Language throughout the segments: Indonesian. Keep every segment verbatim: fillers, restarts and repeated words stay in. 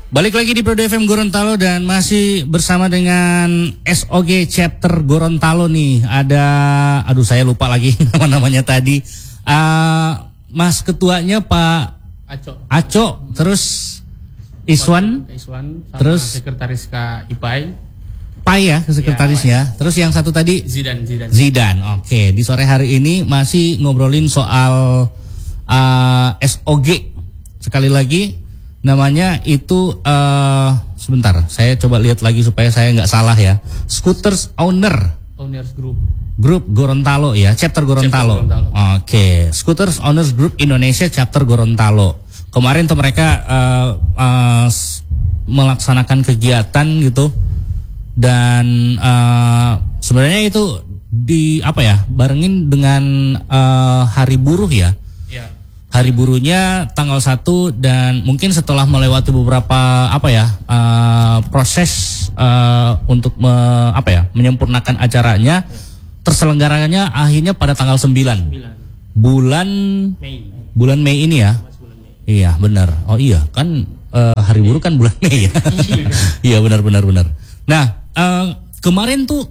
Balik lagi di Prodo F M Gorontalo dan masih bersama dengan S O G Chapter Gorontalo nih. Ada, aduh saya lupa lagi nama-namanya tadi. Uh, Mas ketuanya Pak Aco. Aco, terus Iswan, Iswan terus sekretaris Kak Ipai. Pai ya, sekretarisnya. Ya, terus yang satu tadi Zidan. Zidan. Zidan. Oke, di sore hari ini masih ngobrolin soal uh, S O G. Sekali lagi. Namanya itu uh, sebentar, saya coba lihat lagi supaya saya nggak salah ya. Scooters Owner Owners Group. Group Gorontalo ya, Chapter Gorontalo. Gorontalo. Oke, okay. Scooters Owners Group Indonesia Chapter Gorontalo. Kemarin tuh mereka uh, uh, melaksanakan kegiatan gitu dan uh, sebenarnya itu di apa ya, barengin dengan uh, Hari Buruh ya. Ya. Hari buruhnya tanggal satu dan mungkin setelah melewati beberapa apa ya uh, proses uh, untuk me, apa ya menyempurnakan acaranya, terselenggaranya akhirnya pada tanggal sembilan bulan Mei. Bulan Mei ini ya. Mei. Iya benar. Oh iya kan uh, Hari Buruh kan bulan Mei ya. Iya benar benar benar. Nah uh, kemarin tuh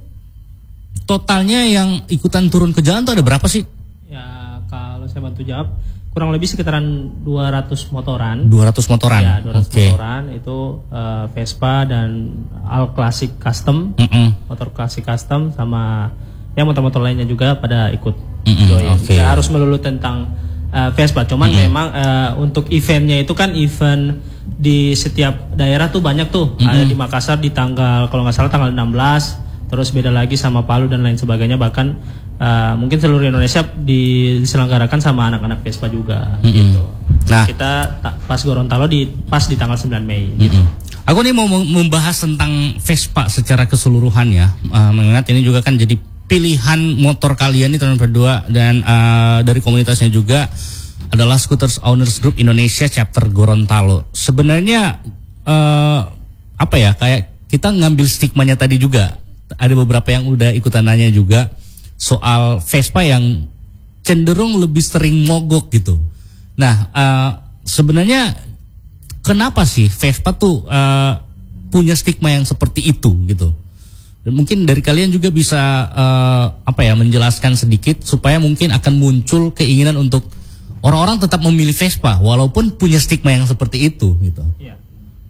totalnya yang ikutan turun ke jalan tuh ada berapa sih? Ya kalau saya bantu jawab, kurang lebih sekitaran dua ratus motoran. dua ratus motoran. Ya, dua ratus okay. motoran itu uh, Vespa dan All Classic Custom. Mm -mm. Motor Classic Custom sama ya motor-motor lainnya juga pada ikut. Mm -mm. Okay. Ya, harus melulu tentang uh, Vespa. Cuman mm -mm. memang uh, untuk eventnya itu kan event di setiap daerah tuh banyak tuh. Mm -mm. Ada di Makassar di tanggal kalau nggak salah tanggal enam belas. Terus beda lagi sama Palu dan lain sebagainya. Bahkan Uh, mungkin seluruh Indonesia diselenggarakan sama anak-anak Vespa juga. Mm-hmm. Gitu. Nah kita pas Gorontalo di pas di tanggal sembilan Mei. Mm-hmm. Gitu. Aku nih mau membahas tentang Vespa secara keseluruhan ya. Uh, mengingat ini juga kan jadi pilihan motor kalian nih teman berdua dan uh, dari komunitasnya juga adalah Scooters Owners Group Indonesia Chapter Gorontalo. Sebenarnya uh, apa ya kayak kita ngambil stigmanya tadi juga. Ada beberapa yang udah ikutan nanya juga soal Vespa yang cenderung lebih sering mogok gitu. Nah, uh, sebenarnya kenapa sih Vespa tuh uh, punya stigma yang seperti itu gitu? Dan mungkin dari kalian juga bisa uh, apa ya menjelaskan sedikit supaya mungkin akan muncul keinginan untuk orang-orang tetap memilih Vespa walaupun punya stigma yang seperti itu gitu. Ya.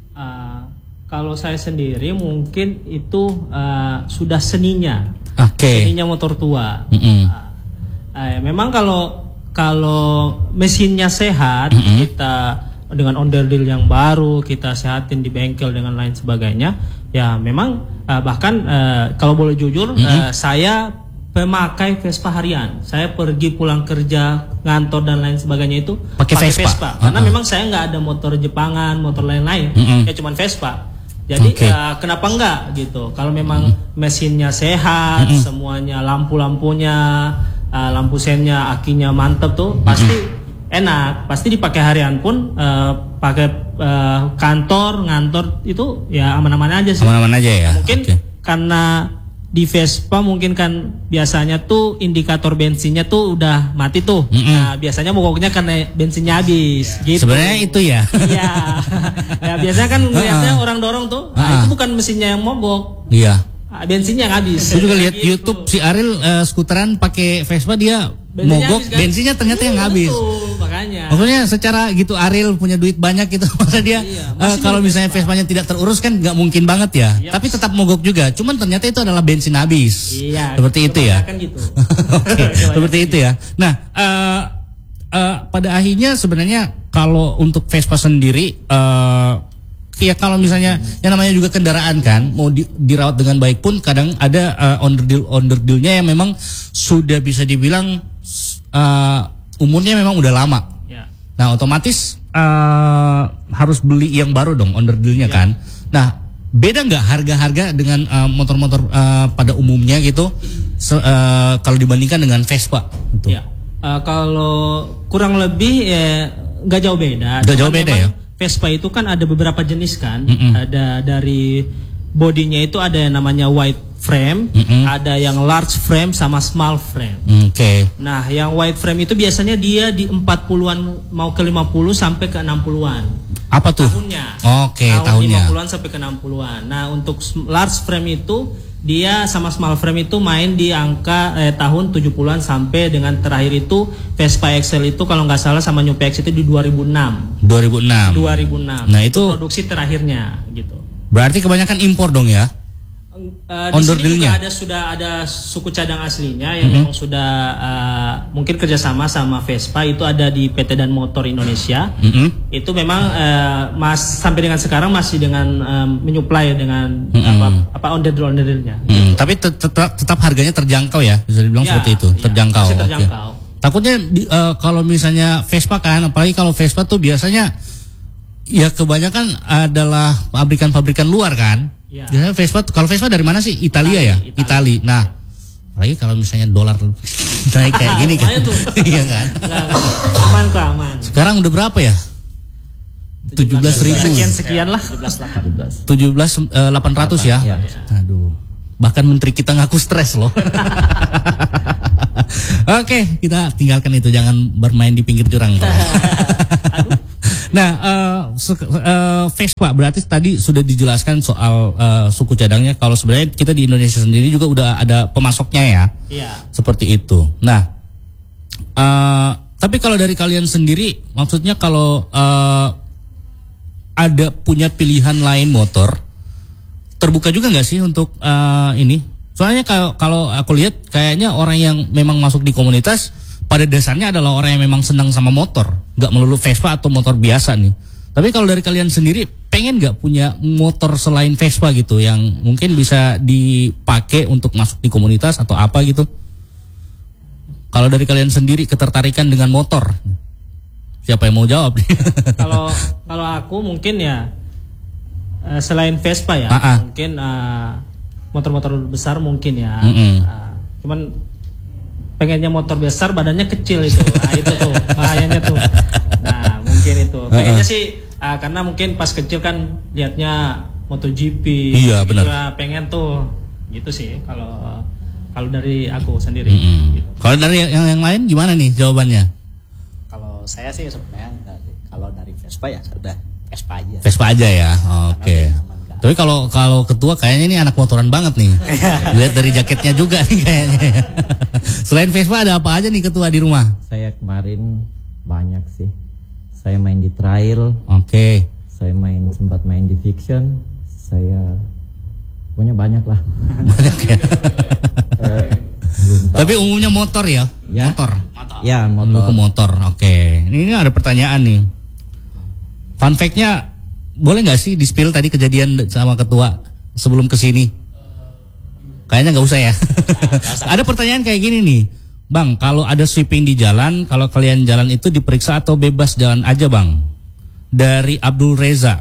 Uh, kalau saya sendiri mungkin itu uh, sudah seninya. Okay. Seninya motor tua. Mm -hmm. uh, uh, memang kalau kalau mesinnya sehat, mm -hmm. kita dengan onderdil yang baru kita sehatin di bengkel dengan lain sebagainya, ya memang uh, bahkan uh, kalau boleh jujur, mm -hmm. uh, saya pemakai Vespa harian. Saya pergi pulang kerja, ngantor dan lain sebagainya itu pakai Vespa. Vespa. Karena uh -huh. memang saya nggak ada motor Jepangan, motor lain-lain, mm -hmm. ya cuman Vespa. Jadi okay. uh, kenapa enggak gitu? Kalau memang mm. mesinnya sehat, mm -hmm. semuanya lampu-lampunya, uh, lampu sennya, akinya mantep tuh, mm -hmm. pasti enak. Pasti dipakai harian pun, uh, pakai uh, kantor, ngantor itu ya aman-aman aja sih. Aman-aman aja ya. Mungkin okay. karena di Vespa mungkin kan biasanya tuh indikator bensinnya tuh udah mati tuh. Mm -hmm. Nah, biasanya mogoknya karena bensinnya habis. Yeah. Gitu. Sebenarnya itu ya. Iya. Ya biasanya kan ngeliatnya orang dorong tuh, nah, uh -uh. itu bukan mesinnya yang mogok. Iya. Nah, bensinnya yang habis. Saya juga lihat gitu. YouTube si Ariel uh, skuteran pakai Vespa dia bensinnya mogok, habis, kan? Bensinnya ternyata iya, yang habis. Betul, makanya. Maksudnya secara gitu Ariel punya duit banyak gitu, masa dia iya, uh, kalau misalnya Vespanya tidak terurus kan nggak mungkin banget ya. Yep. Tapi tetap mogok juga. Cuman ternyata itu adalah bensin habis. Iya. Seperti itu ya. Gitu. Okay, seperti itu ya. Nah, uh, uh, pada akhirnya sebenarnya kalau untuk Vespa sendiri, uh, ya kalau misalnya hmm. yang namanya juga kendaraan kan mau di, dirawat dengan baik pun kadang ada uh, onderdil onderdilnya yang memang sudah bisa dibilang uh, umurnya memang udah lama. Ya. Nah otomatis uh, harus beli yang baru dong onderdilnya ya. Kan. Nah beda nggak harga-harga dengan uh, motor-motor uh, pada umumnya gitu so, uh, kalau dibandingkan dengan Vespa? Gitu. Ya. Uh, kalau kurang lebih ya nggak jauh beda. Nggak jauh beda ya. Vespa itu kan ada beberapa jenis kan, mm -mm. ada dari bodinya itu ada yang namanya wide frame, mm-hmm. ada yang large frame sama small frame. Oke. Okay. Nah, yang wide frame itu biasanya dia di empat puluhan mau ke lima puluh sampai ke enam puluhan. Apa tuh? Tahunnya. Oke, okay, tahun tahunnya. lima puluhan sampai ke enam puluhan. Nah, untuk large frame itu dia sama small frame itu main di angka eh, tahun tujuh puluhan sampai dengan terakhir itu Vespa X L itu kalau nggak salah sama New P X itu di dua ribu enam. dua ribu enam. dua ribu enam. Nah, itu, itu produksi terakhirnya gitu. Berarti kebanyakan impor dong ya? Uh, di sini juga ada sudah ada suku cadang aslinya yang mm-hmm. memang sudah uh, mungkin kerjasama sama Vespa, itu ada di P T Dan Motor Indonesia. Mm-hmm. Itu memang uh, mas sampai dengan sekarang masih dengan um, menyuplai dengan mm-hmm. apa apa onderdil-onderdilnya. Mm-hmm. Gitu. Tapi tetap tetap harganya terjangkau ya, bisa dibilang ya, seperti itu, ya, terjangkau. Masih terjangkau. Okay. Takutnya di, uh, kalau misalnya Vespa kan, apalagi kalau Vespa tuh biasanya ya kebanyakan adalah pabrikan-pabrikan luar kan. Ya. Biasanya Vespa, kalau Vespa dari mana sih? Italia ya? Italia. Nah, apalagi kalau misalnya dolar naik kayak gini kan. Iya kan? Aman kok, aman. Sekarang udah berapa ya? tujuh belas ribu. Sekian-sekian lah. tujuh belas delapan ratus ya? Ya. Aduh. Bahkan menteri kita ngaku stres loh. Oke, kita tinggalkan itu, jangan bermain di pinggir jurang. Nah, uh, uh, Vespa berarti tadi sudah dijelaskan soal uh, suku cadangnya. Kalau sebenarnya kita di Indonesia sendiri juga udah ada pemasoknya ya, iya. Seperti itu. Nah, uh, tapi kalau dari kalian sendiri, maksudnya kalau uh, ada punya pilihan lain motor, terbuka juga nggak sih untuk uh, ini? Soalnya kalau kalau aku lihat kayaknya orang yang memang masuk di komunitas pada dasarnya adalah orang yang memang senang sama motor, nggak melulu Vespa atau motor biasa nih. Tapi kalau dari kalian sendiri, pengen nggak punya motor selain Vespa gitu, yang mungkin bisa dipakai untuk masuk di komunitas atau apa gitu? Kalau dari kalian sendiri ketertarikan dengan motor, siapa yang mau jawab? Kalau kalau aku mungkin ya selain Vespa ya, A-a. mungkin uh, motor-motor besar mungkin ya. Mm-hmm. Uh, cuman pengennya motor besar badannya kecil itu, nah, itu tuh bahayanya tuh. Nah mungkin itu pengennya sih uh, karena mungkin pas kecil kan liatnya MotoGP, iya benar. Gitu, pengen tuh gitu sih kalau kalau dari aku sendiri. Mm-hmm. Gitu. Kalau dari yang yang lain gimana nih jawabannya? Kalau saya sih sebenarnya kalau dari Vespa ya sudah Vespa aja. Vespa aja ya, oke. Okay. Tapi kalau kalau ketua kayaknya ini anak motoran banget nih. Lihat dari jaketnya juga nih kayaknya. Selain Vespa ada apa aja nih ketua di rumah? Saya kemarin banyak sih. Saya main di trail. Oke. Okay. Saya main sempat main di fiction. Saya punya banyak lah. Banyak ya. eh, Tapi umumnya motor ya? Ya. Motor. Ya motor. Ke motor. Oke. Okay. Ini ada pertanyaan nih. Fun fact-nya, boleh nggak sih di-spill tadi kejadian sama ketua sebelum kesini? Kayaknya nggak usah ya. Ada pertanyaan kayak gini nih, Bang, kalau ada sweeping di jalan, kalau kalian jalan itu diperiksa atau bebas jalan aja, Bang? Dari Abdul Reza.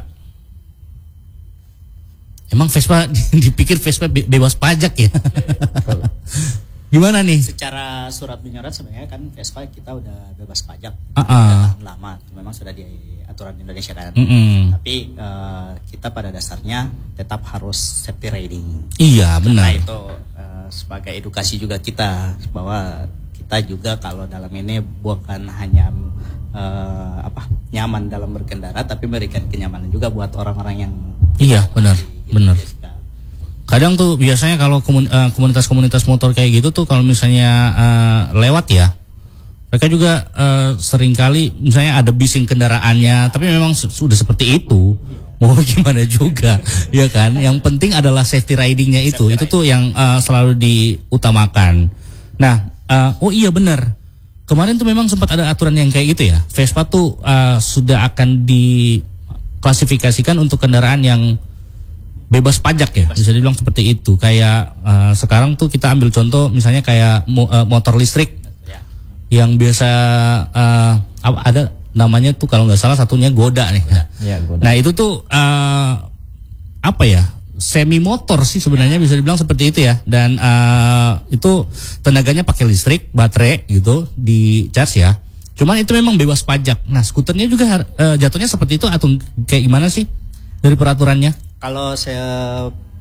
Emang Vespa dipikir Vespa be bebas pajak ya? Gimana nih? Secara surat menyurat sebenarnya kan Vespa kita udah bebas pajak. Uh -uh. Udah lama, memang sudah di aturan Indonesia kan. Mm -mm. Tapi uh, kita pada dasarnya tetap harus safety riding. Iya benar. Karena itu uh, sebagai edukasi juga kita bahwa kita juga kalau dalam ini bukan hanya uh, apa nyaman dalam berkendara, tapi memberikan kenyamanan juga buat orang-orang yang. Iya benar, benar. Kadang tuh biasanya kalau komunitas-komunitas motor kayak gitu tuh kalau misalnya uh, lewat ya, mereka juga uh, seringkali misalnya ada bising kendaraannya, tapi memang sudah seperti itu, mau gimana juga, ya kan? Yang penting adalah safety ridingnya itu, safety itu riding. Tuh yang uh, selalu diutamakan. Nah, uh, oh iya benar, kemarin tuh memang sempat ada aturan yang kayak gitu ya, Vespa tuh uh, sudah akan diklasifikasikan untuk kendaraan yang bebas pajak ya, bisa dibilang seperti itu. Kayak uh, sekarang tuh kita ambil contoh misalnya kayak mo uh, motor listrik ya. Yang biasa uh, ada namanya tuh kalau nggak salah satunya Goda nih. Ya, Goda. Nah itu tuh uh, apa ya, semi motor sih sebenarnya, bisa dibilang seperti itu ya. Dan uh, itu tenaganya pakai listrik, baterai gitu, di charge ya. Cuman itu memang bebas pajak. Nah skuternya juga uh, jatuhnya seperti itu atau kayak gimana sih dari peraturannya? Kalau saya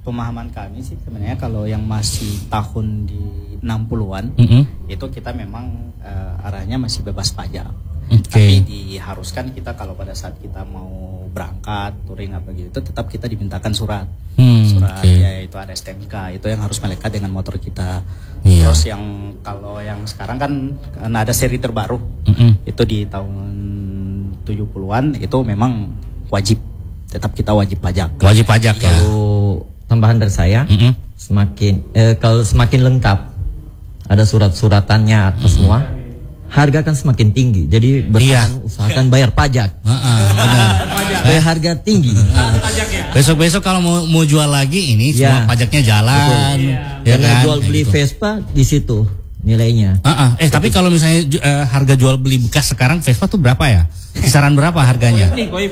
pemahaman kami sih sebenarnya kalau yang masih tahun di enam puluhan Mm-mm. itu kita memang uh, arahnya masih bebas pajak. Oke. Tapi diharuskan kita kalau pada saat kita mau berangkat touring apa gitu itu tetap kita dimintakan surat. Hmm, surat oke. ya itu ada S T N K itu yang harus melekat dengan motor kita. Iya. Terus yang kalau yang sekarang kan karena ada seri terbaru Mm-mm. itu di tahun tujuh puluhan itu memang wajib tetap kita wajib pajak. Wajib pajak ya. Kalau tambahan dari saya, Mm-mm. semakin eh, kalau semakin lengkap ada surat-suratannya atau semua, harga kan semakin tinggi. Jadi bertahan usahakan bayar pajak. Heeh, benar. Bayar harga tinggi. Besok-besok kalau mau mau jual lagi ini Ya. semua pajaknya jalan. Ya Karena kan? jual beli Kayak gitu. Vespa di situ nilainya. Heeh. Eh tapi kalau misalnya ju- eh, harga jual beli bekas sekarang Vespa tuh berapa ya? Kisaran berapa harganya? Nih, Koip.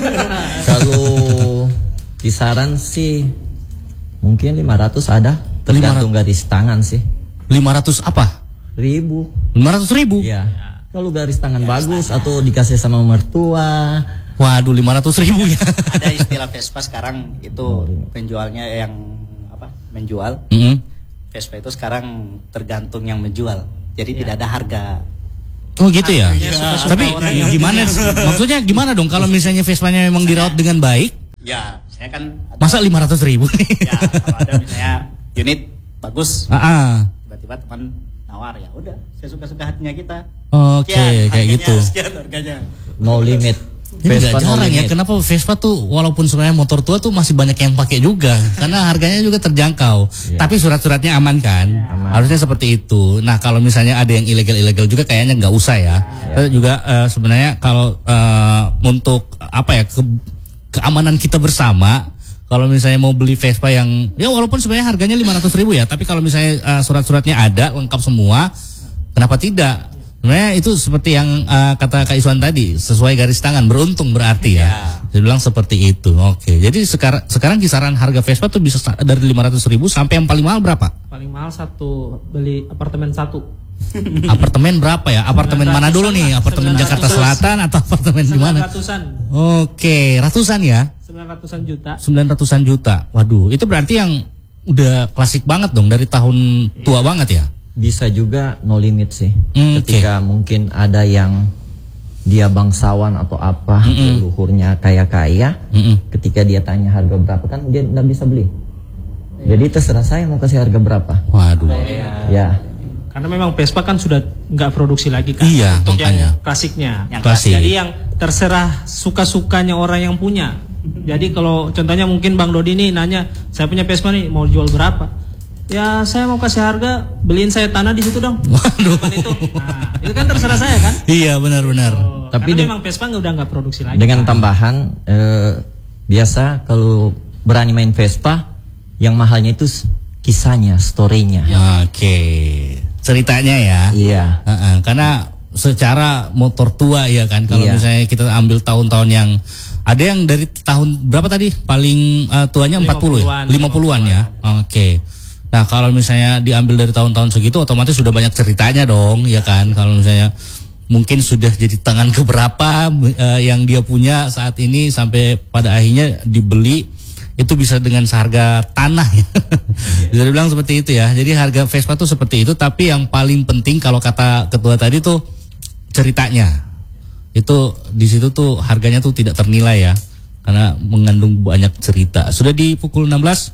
Kalau kisaran sih mungkin lima ratus ada, tergantung garis tangan sih. lima ratus apa? Ribu. lima ratus ribu? Iya. Kalau garis tangan bagus atau dikasih sama mertua. Waduh, lima ratus ribu ya. Ada istilah Vespa sekarang itu penjualnya yang apa? Menjual. Mm-mm. Vespa itu sekarang tergantung yang menjual. Jadi tidak ada harga. Oh gitu ya. suka-suka Tapi orang yang gimana? Maksudnya gimana dong kalau misalnya Vespanya memang dirawat dengan baik? Ya, saya kan ada, Masa lima ratus ribu? ya kalau ada misalnya unit bagus, Ah, ah. tiba-tiba teman nawar ya udah, saya suka-suka hatinya kita. Oke, Sekian, kayak harganya, gitu. Sekian harganya. No limit. Ini Vespa nggak no jarang ya, limit. kenapa Vespa tuh walaupun sebenarnya motor tua tuh masih banyak yang pakai juga karena harganya juga terjangkau. Tapi surat-suratnya aman kan? Harusnya seperti itu. Nah kalau misalnya ada yang ilegal-ilegal juga kayaknya nggak usah ya. Tapi juga eh, sebenarnya kalau eh, untuk apa ya ke- keamanan kita bersama. Kalau misalnya mau beli Vespa yang ya walaupun sebenarnya harganya lima ratus ribu ya, tapi kalau misalnya eh, surat-suratnya ada lengkap semua, kenapa tidak? Sebenarnya itu seperti yang uh, kata Kak Iswan tadi, sesuai garis tangan, beruntung berarti ya. Dia bilang seperti itu. Oke, jadi sekarang sekarang kisaran harga Vespa tuh bisa sa- dari lima ratus ribu sampai yang paling mahal berapa? Paling mahal satu beli apartemen satu. Apartemen berapa ya? Apartemen mana dulu nih? Apartemen sembilan Jakarta ratus. Selatan atau apartemen di mana? Sembilan ratusan, Oke, ratusan ya? sembilan ratusan juta. Sembilan ratusan juta. Waduh, itu berarti yang udah klasik banget dong dari tahun tua banget ya? Bisa juga no limit sih. Hmm, Ketika mungkin ada yang dia bangsawan atau apa, leluhurnya kaya-kaya, Mm-mm. ketika dia tanya harga berapa kan dia nggak bisa beli. Jadi terserah saya mau kasih harga berapa. Waduh. Ya. Karena memang Vespa kan sudah nggak produksi lagi kan. Iya, Untuk makanya. yang klasiknya. Yang Klasik. Jadi yang terserah suka-sukanya orang yang punya. Jadi kalau contohnya mungkin Bang Dodi nih nanya, saya punya Vespa nih mau jual berapa? Ya saya mau kasih harga, beliin saya tanah di situ dong. Waduh. Depan itu. Nah, itu kan terserah saya kan. Iya, benar-benar. Oh, Tapi Karena de- memang Vespa nggak udah nggak produksi lagi. Dengan tambahan eh, biasa kalau berani main Vespa, yang mahalnya itu s- kisahnya, storynya. Oke, ceritanya ya. Iya. Heeh, karena secara motor tua ya kan, kalau Iya. misalnya kita ambil tahun-tahun yang ada yang dari tahun berapa tadi paling eh, tuanya empat puluh ya, lima puluhan ya. Oke. Nah kalau misalnya diambil dari tahun-tahun segitu, otomatis sudah banyak ceritanya dong, ya kan? Kalau misalnya mungkin sudah jadi tangan keberapa eh, yang dia punya saat ini sampai pada akhirnya dibeli itu bisa dengan seharga tanah ya. Bisa dibilang seperti itu ya. Jadi harga Vespa tuh seperti itu, tapi yang paling penting kalau kata ketua tadi tuh ceritanya. Itu di situ tuh harganya tuh tidak ternilai ya. Karena mengandung banyak cerita. Sudah di pukul enam belas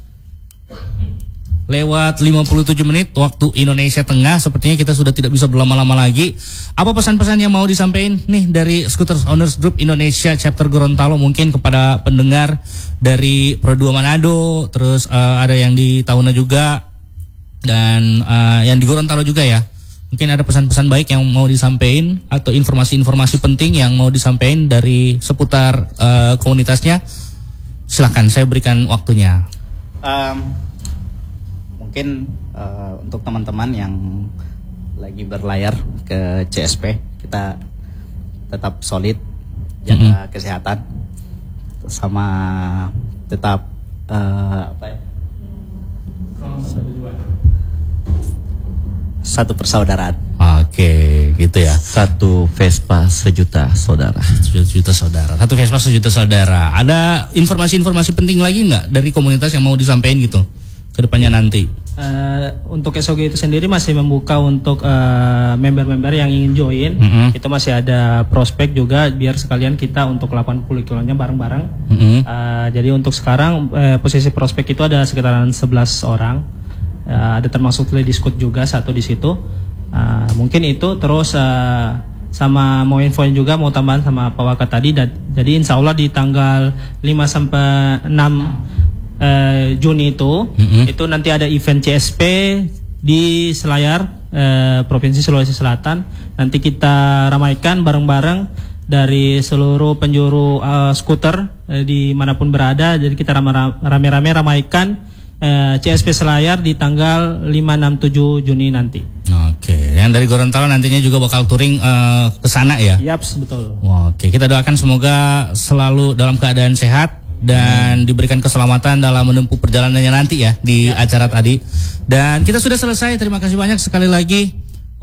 lewat lima puluh tujuh menit waktu Indonesia Tengah. Sepertinya kita sudah tidak bisa berlama-lama lagi. Apa pesan-pesan yang mau disampaikan nih dari Scooters Owners Group Indonesia Chapter Gorontalo mungkin kepada pendengar dari Pro dua Manado, terus eh, ada yang di Tahuna juga dan eh, yang di Gorontalo juga ya. Mungkin ada pesan-pesan baik yang mau disampaikan atau informasi-informasi penting yang mau disampaikan dari seputar eh, komunitasnya. Silakan, saya berikan waktunya. Um, mungkin uh, untuk teman-teman yang lagi berlayar ke C S P, kita tetap solid, jaga kesehatan, sama tetap uh, apa ya? satu persaudaraan. Oke, gitu ya. Satu Vespa sejuta saudara. Sejuta saudara. Satu Vespa sejuta saudara. Ada informasi-informasi penting lagi nggak dari komunitas yang mau disampaikan gitu ke depannya nanti? Uh, untuk S O G itu sendiri masih membuka untuk uh, member-member yang ingin join. Mm-hmm. Itu masih ada prospek juga biar sekalian kita untuk delapan puluh kilonya bareng-bareng. Mm-hmm. Uh, jadi untuk sekarang uh, posisi prospek itu ada sekitaran sebelas orang. Uh, ada termasuk ladies coach juga satu di situ. Uh, mungkin itu terus uh, sama mau infoin juga mau tambahan sama Pak Waka tadi. Dan, jadi insya Allah di tanggal lima sampai enam Uh, Juni itu mm-hmm. itu nanti ada event C S P di Selayar uh, Provinsi Sulawesi Selatan. Nanti kita ramaikan bareng-bareng dari seluruh penjuru uh, skuter uh, dimanapun berada. Jadi kita rame-rame ramaikan uh, C S P Selayar di tanggal lima, enam, tujuh Juni nanti. Oke, yang dari Gorontalo nantinya juga bakal touring uh, ke sana ya? Yaps, betul. Oke, kita doakan semoga selalu dalam keadaan sehat dan hmm. diberikan keselamatan dalam menempuh perjalanannya nanti ya di ya. acara tadi. Dan kita sudah selesai. Terima kasih banyak sekali lagi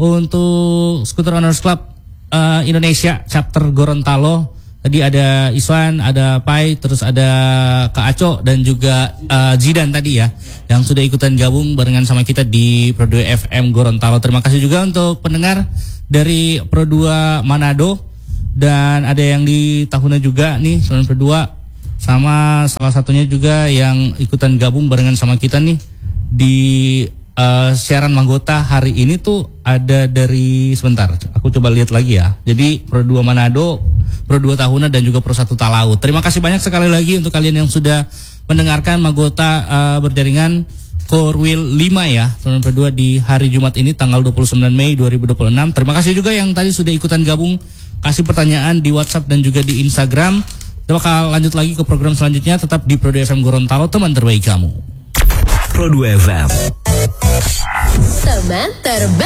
untuk Scooter Owners Club uh, Indonesia chapter Gorontalo. Tadi ada Iswan, ada Pai, terus ada Kak Aco dan juga uh, Zidan tadi ya yang sudah ikutan gabung barengan sama kita di Pro dua F M Gorontalo. Terima kasih juga untuk pendengar dari Pro dua Manado dan ada yang di Tahuna juga nih sembilan puluh dua. Sama salah satunya juga yang ikutan gabung barengan sama kita nih di uh, siaran Manggota hari ini tuh ada dari sebentar, aku coba lihat lagi ya. Jadi Pro dua Manado, Pro dua Tahuna dan juga Pro satu Talaut. Terima kasih banyak sekali lagi untuk kalian yang sudah mendengarkan Manggota uh, berjaringan Core Wheel lima ya, tahun Pro dua di hari Jumat ini tanggal dua puluh sembilan Mei dua ribu dua puluh enam. Terima kasih juga yang tadi sudah ikutan gabung, kasih pertanyaan di WhatsApp dan juga di Instagram. Kita bakal lanjut lagi ke program selanjutnya. Tetap di Pro dua F M Gorontalo, teman terbaik kamu. Pro dua F M, teman terbaik.